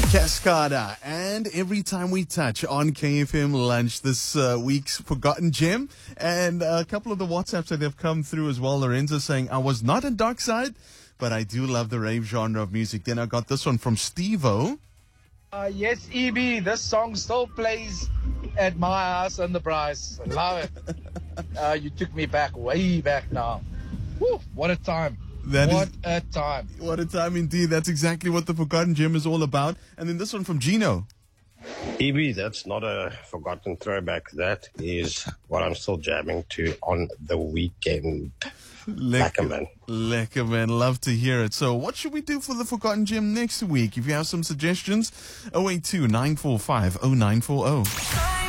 Cascada, and every time we touch on KFM Lunch this week's Forgotten Gem, and a couple of the WhatsApps that have come through as well. Lorenzo saying, I was not in Dark Side, but I do love the rave genre of music. Then I got this one from Steve-O. Yes, EB, this song still plays at my house on the Bryce. I love it. You took me back, way back now. Woo, what a time. What a time. What a time indeed. That's exactly what the Forgotten Gem is all about. And then this one from Gino. EB, that's not a forgotten throwback. That is what I'm still jamming to on the weekend. Lekker man. Love to hear it. So what should we do for the Forgotten Gem next week? If you have some suggestions, 082 945 0940.